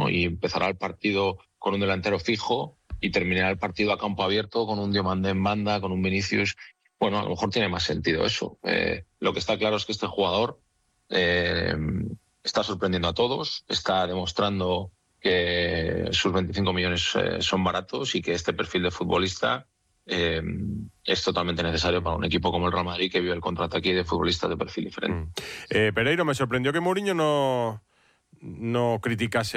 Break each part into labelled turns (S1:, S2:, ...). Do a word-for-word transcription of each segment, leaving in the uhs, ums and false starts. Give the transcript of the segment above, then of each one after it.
S1: ¿no? Y empezará el partido con un delantero fijo y terminará el partido a campo abierto con un Diomandé en banda, con un Vinicius. Bueno, a lo mejor tiene más sentido eso. Eh, lo que está claro es que este jugador eh, está sorprendiendo a todos, está demostrando que sus veinticinco millones eh, son baratos y que este perfil de futbolista eh, es totalmente necesario para un equipo como el Real Madrid, que vive el contraataque de futbolistas de perfil diferente.
S2: Mm. Eh, Pereiro, me sorprendió que Mourinho no, no criticase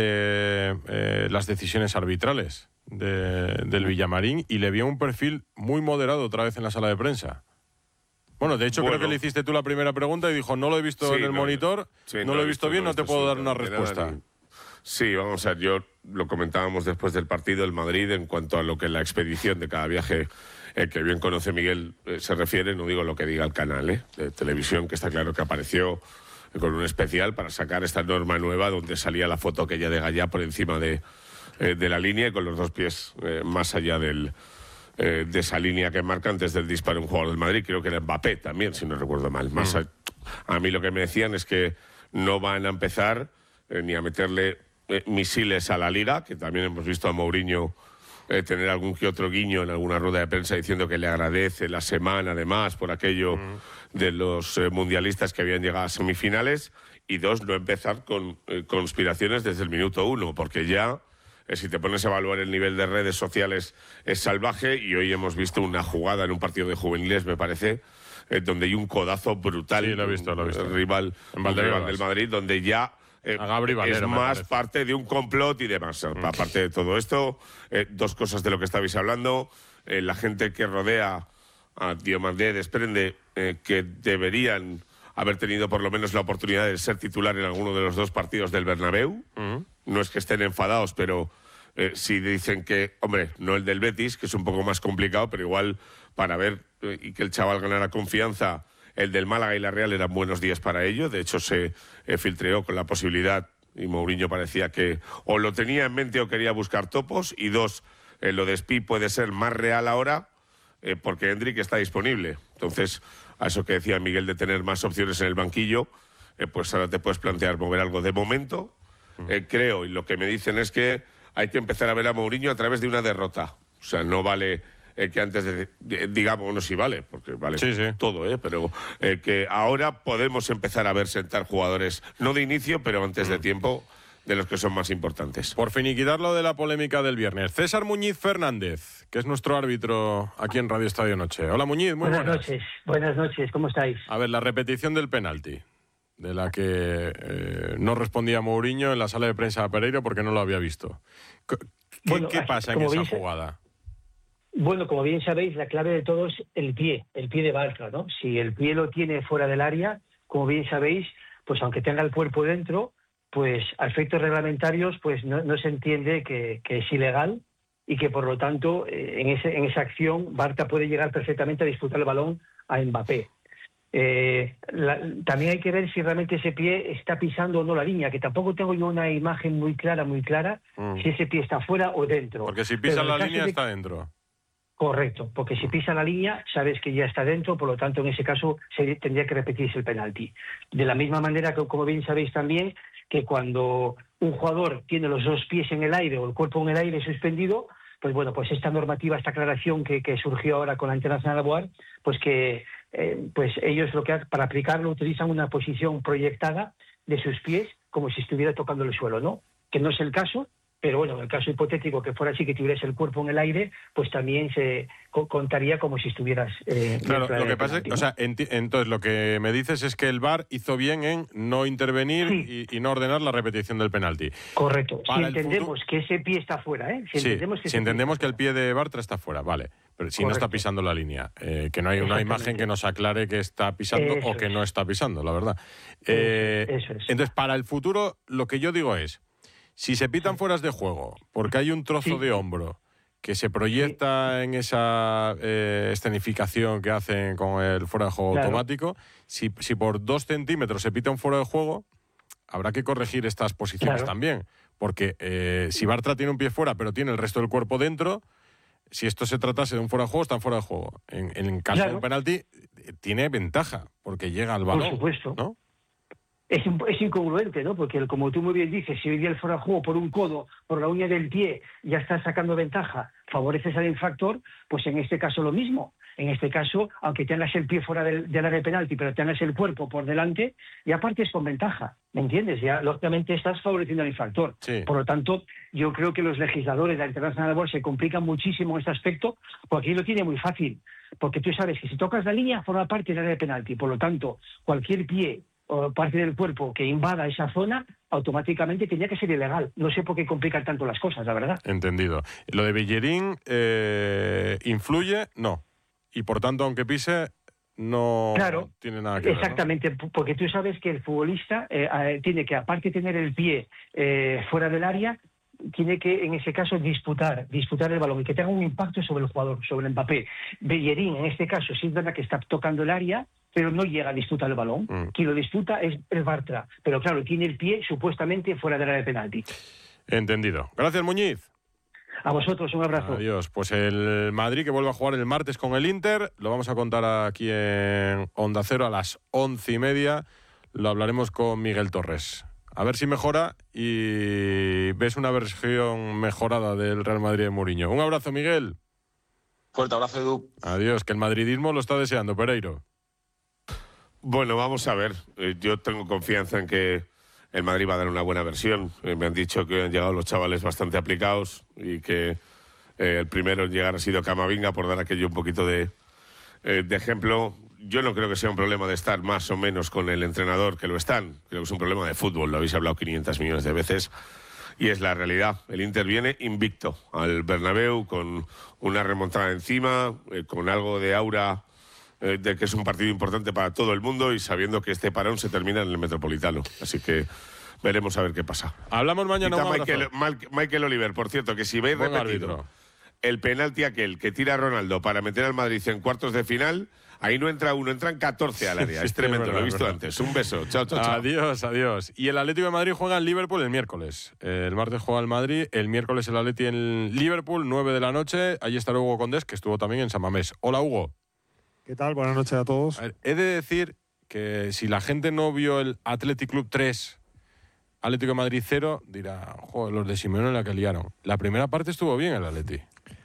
S2: eh, las decisiones arbitrales de, del Villamarín y le vio un perfil muy moderado otra vez en la sala de prensa. Bueno, de hecho bueno. creo que le hiciste tú la primera pregunta y dijo, no lo he visto sí, en el no, monitor, sí, no, no lo he visto bien, no, no te puedo dar una respuesta.
S3: Ni... Sí, vamos a ver, yo lo comentábamos después del partido del Madrid en cuanto a lo que la expedición de cada viaje eh, que bien conoce Miguel eh, se refiere, no digo lo que diga el canal eh, de televisión, que está claro que apareció con un especial para sacar esta norma nueva donde salía la foto aquella de Gallá por encima de, eh, de la línea y con los dos pies eh, más allá del, eh, de esa línea que marca antes del disparo un jugador del Madrid, creo que era Mbappé también, si no recuerdo mal. Más mm. a, a mí lo que me decían es que no van a empezar eh, ni a meterle Eh, misiles a la Liga, que también hemos visto a Mourinho eh, tener algún que otro guiño en alguna rueda de prensa diciendo que le agradece la semana además por aquello mm. de los eh, mundialistas que habían llegado a semifinales, y dos, no empezar con eh, conspiraciones desde el minuto uno, porque ya eh, si te pones a evaluar el nivel de redes sociales es salvaje, y hoy hemos visto una jugada en un partido de juveniles, me parece, eh, donde hay un codazo brutal,
S2: sí, lo he visto, lo he visto.
S3: El rival, el rival del Madrid, donde ya Eh,
S2: Valero,
S3: es más parte de un complot y demás. Mm. Aparte de todo esto, eh, dos cosas de lo que estabais hablando. Eh, la gente que rodea a Diomandé desprende eh, que deberían haber tenido por lo menos la oportunidad de ser titular en alguno de los dos partidos del Bernabéu. Mm. No es que estén enfadados, pero eh, sí dicen que, hombre, no el del Betis, que es un poco más complicado, pero igual para ver eh, y que el chaval ganara confianza. El del Málaga y la Real eran buenos días para ello. De hecho, se eh, filtreó con la posibilidad, y Mourinho parecía que o lo tenía en mente o quería buscar topos. Y dos, eh, lo de Spi puede ser más real ahora eh, porque Hendrik está disponible. Entonces, a eso que decía Miguel de tener más opciones en el banquillo, eh, pues ahora te puedes plantear mover algo. De momento, eh, creo, y lo que me dicen es que hay que empezar a ver a Mourinho a través de una derrota. O sea, no vale... Eh, que antes de, de, digamos, no, sí vale, porque vale
S2: sí, sí.
S3: todo, ¿eh? Pero eh, que ahora podemos empezar a ver sentar jugadores, no de inicio, pero antes mm. de tiempo, de los que son más importantes.
S2: Por finiquitar lo de la polémica del viernes, César Muñiz Fernández, que es nuestro árbitro aquí en Radio Estadio Noche. Hola, Muñiz, muy buenas.
S4: Buenas noches, buenas noches, ¿cómo estáis?
S2: A ver, la repetición del penalti, de la que eh, no respondía Mourinho en la sala de prensa a Pereiro porque no lo había visto. ¿Qué, bueno, ¿qué pasa en esa dice... jugada?
S4: Bueno, como bien sabéis, la clave de todo es el pie, el pie de Bartra, ¿no? Si el pie lo tiene fuera del área, como bien sabéis, pues aunque tenga el cuerpo dentro, pues a efectos reglamentarios, pues no, no se entiende que, que es ilegal y que por lo tanto eh, en, ese, en esa acción Bartra puede llegar perfectamente a disputar el balón a Mbappé. Eh, la, también hay que ver si realmente ese pie está pisando o no la línea, que tampoco tengo yo una imagen muy clara, muy clara, mm. si ese pie está fuera o dentro.
S2: Porque si pisa la línea de... está dentro.
S4: Correcto, porque si pisa la línea, sabes que ya está dentro, por lo tanto, en ese caso se, tendría que repetirse el penalti. De la misma manera que, como bien sabéis también, que cuando un jugador tiene los dos pies en el aire o el cuerpo en el aire suspendido, pues bueno, pues esta normativa, esta aclaración que, que surgió ahora con la Internacional Laboral, pues que eh, pues ellos lo que para aplicarlo utilizan una posición proyectada de sus pies como si estuviera tocando el suelo, ¿no? Que no es el caso. Pero bueno, en el caso hipotético que fuera así, que tuvieras el cuerpo en el aire, pues también se co contaría como si estuvieras... Eh,
S2: claro, lo que pasa es, o sea, entonces lo que me dices es que el V A R hizo bien en no intervenir sí. y, y no ordenar la repetición del penalti.
S4: Correcto, Para si entendemos futuro... que ese pie está fuera, ¿eh? Si
S2: sí,
S4: entendemos que,
S2: si entendemos que el pie de Bartra está fuera, vale. Pero si Correcto. no está pisando la línea, eh, que no hay una imagen que nos aclare que está pisando Eso o que es. no está pisando, la verdad. Eh, Eso es. Entonces, para el futuro, lo que yo digo es, si se pitan fueras de juego, porque hay un trozo sí. de hombro que se proyecta sí. en esa eh, escenificación que hacen con el fuera de juego claro. automático, si, si por dos centímetros se pita un fuera de juego, habrá que corregir estas posiciones claro. también. Porque eh, si Bartra tiene un pie fuera, pero tiene el resto del cuerpo dentro, si esto se tratase de un fuera de juego, está fuera de juego. En, en caso claro. de un penalti, tiene ventaja, porque llega al balón.
S4: Por supuesto.
S2: ¿no?
S4: Es, es incongruente, ¿no? Porque, como tú muy bien dices, si hoy día el fuera de juego por un codo, por la uña del pie, ya estás sacando ventaja, favoreces al infractor, pues en este caso lo mismo. En este caso, aunque tengas el pie fuera del, del área de penalti, pero tengas el cuerpo por delante, ya partes con ventaja, ¿me entiendes? Ya, lógicamente, estás favoreciendo al infractor.
S2: Sí.
S4: Por lo tanto, yo creo que los legisladores de la International Board se complican muchísimo en este aspecto, porque aquí lo tiene muy fácil. Porque tú sabes que si tocas la línea, forma parte del área de penalti. Por lo tanto, cualquier pie o parte del cuerpo que invada esa zona, automáticamente tendría que ser ilegal. No sé por qué complican tanto las cosas, la verdad.
S2: Entendido. ¿Lo de Bellerín eh, influye? No. Y por tanto, aunque pise, no
S4: claro,
S2: tiene nada que ver,
S4: exactamente,
S2: ¿no?
S4: Porque tú sabes que el futbolista eh, eh, tiene que, aparte de tener el pie eh, fuera del área, tiene que, en ese caso, disputar, disputar el balón y que tenga un impacto sobre el jugador, sobre el Mbappé. Bellerín, en este caso, sí es verdad que está tocando el área, pero no llega a disputar el balón. Mm. Quien lo disputa es el Bartra, pero claro, tiene el pie supuestamente fuera del área de penalti.
S2: Entendido. Gracias, Muñiz.
S4: A vosotros, un abrazo.
S2: Adiós. Pues el Madrid que vuelve a jugar el martes con el Inter, lo vamos a contar aquí en Onda Cero a las once y media. Lo hablaremos con Miguel Torres. A ver si mejora y ves una versión mejorada del Real Madrid de Mourinho. Un abrazo, Miguel.
S1: Fuerte abrazo, Edu.
S2: Adiós, que el madridismo lo está deseando, Pereiro.
S3: Bueno, vamos a ver. Eh, yo tengo confianza en que el Madrid va a dar una buena versión. Eh, me han dicho que han llegado los chavales bastante aplicados y que eh, el primero en llegar ha sido Camavinga, por dar aquello un poquito de, eh, de ejemplo. Yo no creo que sea un problema de estar más o menos con el entrenador, que lo están. Creo que es un problema de fútbol, lo habéis hablado quinientos millones de veces. Y es la realidad. El Inter viene invicto al Bernabéu, con una remontada encima, eh, con algo de aura eh, de que es un partido importante para todo el mundo y sabiendo que este parón se termina en el Metropolitano. Así que veremos a ver qué pasa.
S2: Hablamos mañana. Un
S3: Michael, Michael Oliver, por cierto, que si veis
S2: Buen
S3: repetido
S2: árbitro.
S3: El penalti aquel que tira Ronaldo para meter al Madrid en cuartos de final, ahí no entra uno, entran catorce al área.
S2: Sí,
S3: es tremendo,
S2: verdad,
S3: lo he visto
S2: verdad.
S3: antes. Un beso. Chao, chao, chao.
S2: Adiós, adiós. Y el Atlético de Madrid juega en Liverpool el miércoles. El martes juega el Madrid, el miércoles el Atleti en Liverpool, nueve de la noche. Allí está Hugo Condés, que estuvo también en San Mamés. Hola, Hugo.
S5: ¿Qué tal? Buenas noches a todos.
S2: A ver, he de decir que si la gente no vio el Athletic Club tres, Atlético de Madrid cero, dirá, joder, los de Simeone la que liaron. La primera parte estuvo bien el Atleti.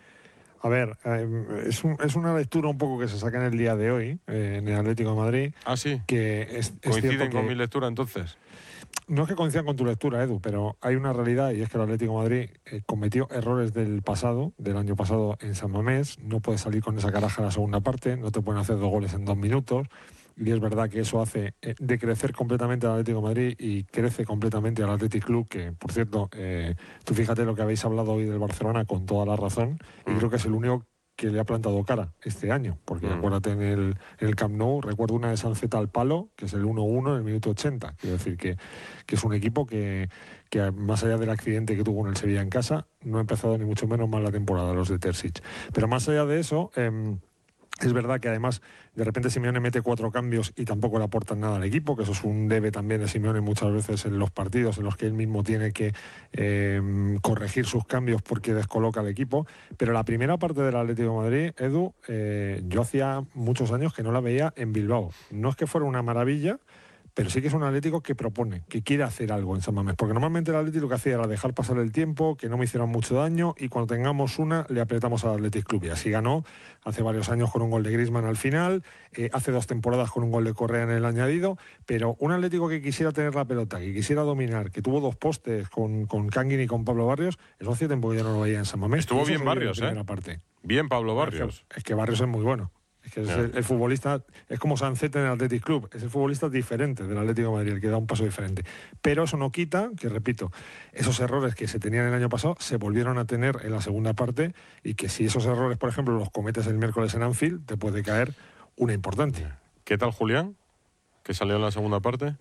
S5: A ver, eh, es, un, es una lectura un poco que se saca en el día de hoy, eh, en el Atlético de Madrid.
S2: Ah, sí.
S5: Que es, es
S2: ¿Coinciden con
S5: que,
S2: mi lectura entonces?
S5: No es que coincidan con tu lectura, Edu, pero hay una realidad y es que el Atlético de Madrid eh, cometió errores del pasado, del año pasado en San Mamés. No puedes salir con esa caraja a la segunda parte, no te pueden hacer dos goles en dos minutos. Y es verdad que eso hace eh, decrecer completamente al Atlético de Madrid y crece completamente al Athletic Club, que, por cierto, eh, tú fíjate lo que habéis hablado hoy del Barcelona con toda la razón, y mm. creo que es el único que le ha plantado cara este año, porque mm. acuérdate en el, en el Camp Nou, recuerdo una de Sancet al palo, que es el uno uno en el minuto ochenta. Quiero decir que, que es un equipo que, que, más allá del accidente que tuvo en el Sevilla en casa, no ha empezado ni mucho menos mal la temporada, los de Terzic. Pero más allá de eso... Eh, Es verdad que además de repente Simeone mete cuatro cambios y tampoco le aportan nada al equipo, que eso es un debe también de Simeone muchas veces en los partidos en los que él mismo tiene que eh, corregir sus cambios porque descoloca al equipo. Pero la primera parte del Atlético de Madrid, Edu, eh, yo hacía muchos años que no la veía en Bilbao. No es que fuera una maravilla, pero sí que es un Atlético que propone, que quiere hacer algo en San Mamés, porque normalmente el Atlético lo que hacía era dejar pasar el tiempo, que no me hicieran mucho daño y cuando tengamos una le apretamos al Athletic Club, y así ganó hace varios años con un gol de Griezmann al final, eh, hace dos temporadas con un gol de Correa en el añadido, pero un Atlético que quisiera tener la pelota, que quisiera dominar, que tuvo dos postes con, con Canguin y con Pablo Barrios, eso hace tiempo que yo no lo veía en San Mamés.
S2: Estuvo bien Barrios, ¿eh?
S5: Parte.
S2: Bien Pablo Barrios.
S5: Es que Barrios es muy bueno. Es que es el, el futbolista, es como Sancet en el Athletic Club, es el futbolista diferente del Atlético de Madrid, el que da un paso diferente. Pero eso no quita, que repito, esos errores que se tenían el año pasado se volvieron a tener en la segunda parte, y que si esos errores, por ejemplo, los cometes el miércoles en Anfield, te puede caer una importante.
S2: ¿Qué tal Julián, que salió en la segunda parte?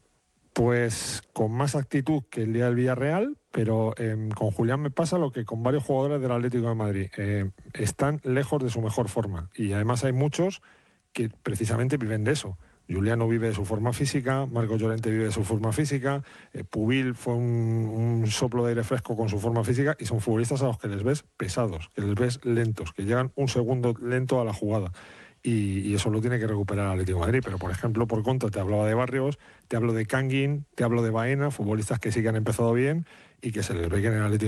S5: Pues con más actitud que el día del Villarreal, pero eh, con Julián me pasa lo que con varios jugadores del Atlético de Madrid. Eh, están lejos de su mejor forma y además hay muchos que precisamente viven de eso. Juliano vive de su forma física, Marcos Llorente vive de su forma física, eh, Pubil fue un, un soplo de aire fresco con su forma física, y son futbolistas a los que les ves pesados, que les ves lentos, que llegan un segundo lento a la jugada. y, y eso lo tiene que recuperar el Atlético de Madrid. Pero, por ejemplo, por contra, te hablaba de Barrios, te hablo de Kangin, te hablo de Baena, futbolistas que sí que han empezado bien y que se les ve que en el Atlético